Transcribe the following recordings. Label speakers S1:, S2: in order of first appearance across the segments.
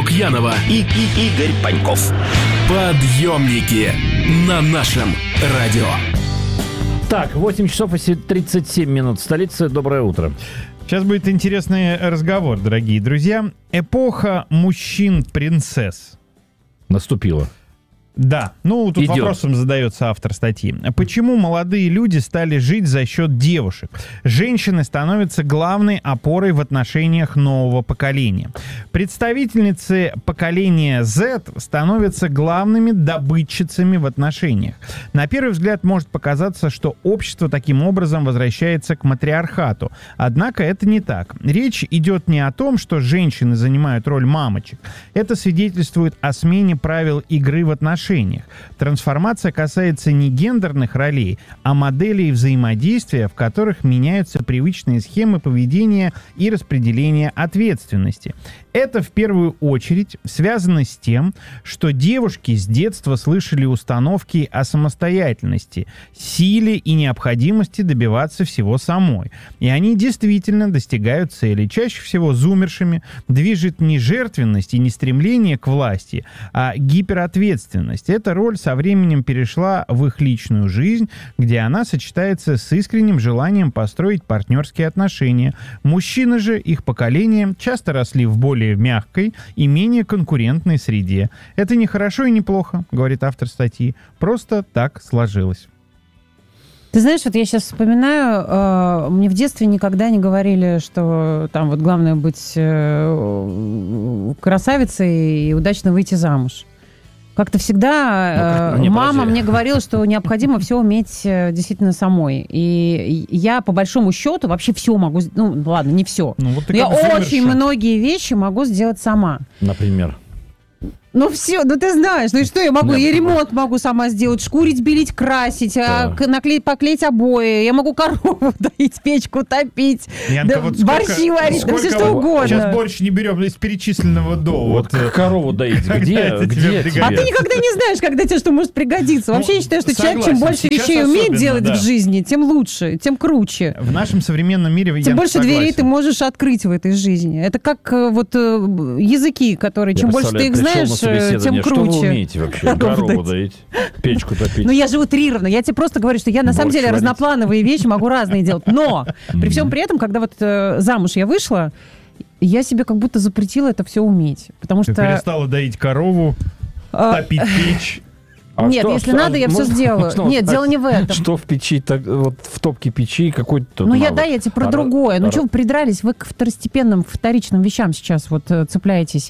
S1: Лукьянова и Игорь Паньков. Подъемники на нашем радио.
S2: Так, 8 часов и 37 минут в столице. Доброе утро.
S3: Сейчас будет интересный разговор, дорогие друзья. Эпоха мужчин-принцесс
S2: Наступила.
S3: Да, тут
S2: Идет.
S3: вопросом задается автор статьи. Почему молодые люди стали жить за счет девушек? Женщины становятся главной опорой в отношениях нового поколения. Представительницы поколения Z становятся главными добытчицами в отношениях. На первый взгляд может показаться, что общество таким образом возвращается к матриархату. Однако это не так. Речь идет не о том, что женщины занимают роль мамочек. Это свидетельствует о смене правил игры в отношениях. Трансформация касается не гендерных ролей, а моделей взаимодействия, в которых меняются привычные схемы поведения и распределения ответственности. Это в первую очередь связано с тем, что девушки с детства слышали установки о самостоятельности, силе и необходимости добиваться всего самой. И они действительно достигают цели. Чаще всего зумершами движет не жертвенность и не стремление к власти, а гиперответственность. Эта роль со временем перешла в их личную жизнь, где она сочетается с искренним желанием построить партнерские отношения. Мужчины же, их поколение, часто росли в более мягкой и менее конкурентной среде. Это не хорошо и не плохо, говорит автор статьи. Просто так сложилось.
S4: Ты знаешь, вот я сейчас вспоминаю, мне в детстве никогда не говорили, что там вот главное быть красавицей и удачно выйти замуж. Как-то всегда мама мне говорила, что необходимо все уметь действительно самой. И я, по большому счету, вообще все могу... Ну, ладно, не все. Я очень многие вещи могу сделать сама.
S2: Например?
S4: Ну все, ты знаешь, ну и что я могу? Я ремонт могу сама сделать, шкурить, белить, красить, поклеить обои, я могу корову доить, печку топить,
S3: Янка,
S4: борщи варить, все что угодно.
S3: Сейчас борщ не берем из перечисленного до.
S2: Вот корову доить, где?
S4: А ты никогда не знаешь, когда тебе что может пригодиться. Вообще я считаю, что человек, чем больше вещей умеет делать в жизни, тем лучше, тем круче.
S3: В нашем современном мире
S4: тем больше дверей ты можешь открыть в этой жизни. Это как вот языки, которые, чем больше ты их знаешь, тем круче.
S2: Что вы умеете вообще? Корову доить, печку топить.
S4: Ну, я же утрированно. Я тебе просто говорю, что я на самом деле разноплановые вещи могу разные делать. Но при всем при этом, когда вот замуж я вышла, я себе как будто запретила это все уметь. Потому что...
S3: Ты перестала доить корову, топить печь.
S4: Нет, если надо, я все сделаю. Нет, дело не в этом.
S2: Что в печи, вот в топке печи какой-то
S4: Ну, я тебе про другое. Ну, что вы придрались? Вы к вторичным вещам сейчас вот цепляетесь.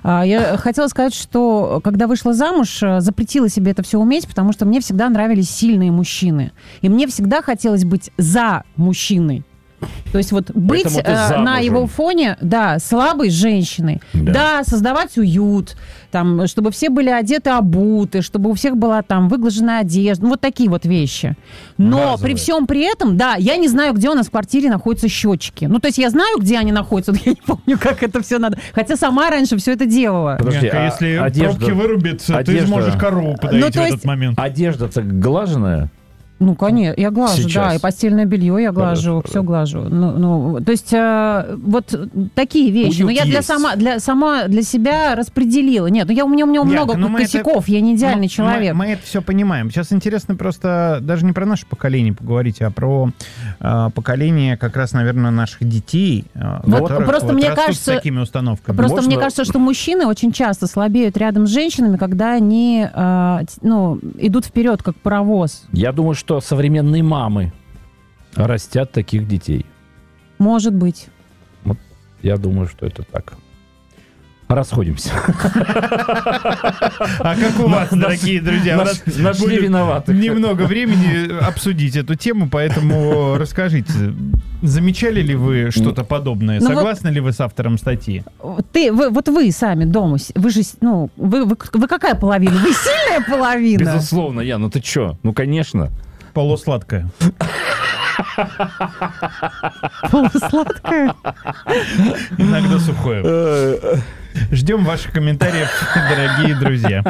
S4: Я хотела сказать, что когда вышла замуж, запретила себе это все уметь, потому что мне всегда нравились сильные мужчины. И мне всегда хотелось быть за мужчиной. То есть вот быть на его фоне, да, слабой женщиной, да, создавать уют, там, чтобы все были одеты, обуты, чтобы у всех была там выглаженная одежда, ну, вот такие вот вещи. Но при всем при этом, да, я не знаю, где у нас в квартире находятся счетчики. Ну, то есть я знаю, где они находятся, но я не помню, как это все надо. Хотя сама раньше все это делала.
S2: Подожди,
S3: если пробки вырубит, ты сможешь корову подоить в этот момент.
S2: Одежда-то глаженная?
S4: Ну, конечно, я глажу,
S2: сейчас.
S4: Да, и постельное белье я глажу, все глажу. То есть вот такие вещи. Но я для себя распределила. Нет, у меня много косяков, я не идеальный человек.
S3: Мы это все понимаем. Сейчас интересно просто даже не про наше поколение поговорить, а про поколение как раз, наверное, наших детей,
S4: просто мне кажется,
S3: с такими установками.
S4: Мне кажется, что мужчины очень часто слабеют рядом с женщинами, когда они идут вперед, как паровоз.
S2: Я думаю, что современные мамы растят таких детей.
S4: Может быть.
S2: Вот я думаю, что это так. Расходимся.
S3: А как у вас, дорогие друзья? У нас
S2: нашли виноватых.
S3: Немного времени обсудить эту тему, поэтому расскажите, замечали ли вы что-то подобное? Согласны ли вы с автором статьи?
S4: Вы сами дома, вы же, вы какая половина? Вы сильная половина?
S2: Безусловно, Ян, ты чё? Конечно.
S3: Полусладкая.
S4: Полусладкая?
S3: Иногда сухое. Ждем ваших комментариев, дорогие друзья.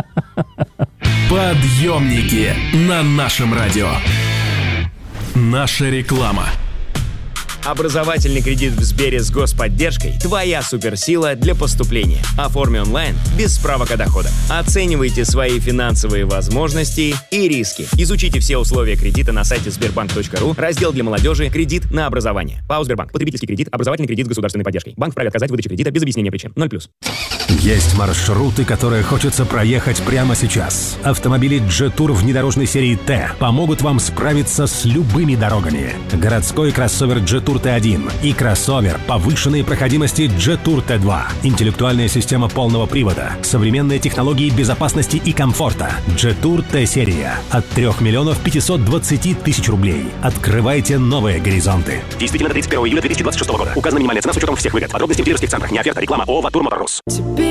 S1: Подъемники на нашем радио. Наша реклама.
S5: Образовательный кредит в Сбере с господдержкой – твоя суперсила для поступления. Оформи онлайн без справок о доходах. Оценивайте свои финансовые возможности и риски. Изучите все условия кредита на сайте sberbank.ru, раздел для молодежи «Кредит на образование». ПАО «Сбербанк». Потребительский кредит, образовательный кредит с государственной поддержкой. Банк вправе отказать в выдаче кредита без объяснения причин. 0+.
S6: Есть маршруты, которые хочется проехать прямо сейчас. Автомобили Jetour внедорожной серии Т помогут вам справиться с любыми дорогами. Городской кроссовер Jetour T1 и кроссовер повышенной проходимости Jetour T2. Интеллектуальная система полного привода, современные технологии безопасности и комфорта. Jetour T-серия от 3 520 000 рублей. Открывайте новые горизонты.
S7: Действительно до 31 июля 2026 года. Указана минимальная цена с учетом всех выгод. Подробности в дилерских центрах. Не оферта, реклама. ООО «Ватур Моторрус».